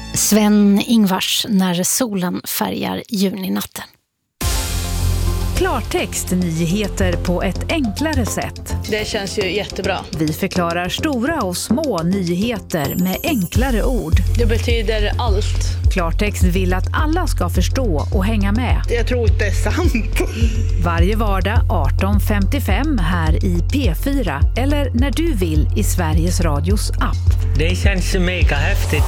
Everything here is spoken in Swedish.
Sven-Ingvars när solen färgar juninatten. Klartext, nyheter på ett enklare sätt. Det känns ju jättebra. Vi förklarar stora och små nyheter med enklare ord. Det betyder allt. Klartext vill att alla ska förstå och hänga med. Jag tror inte det är sant. Varje vardag 18:55 här i P4 eller när du vill i Sveriges Radios app. Det känns mega häftigt.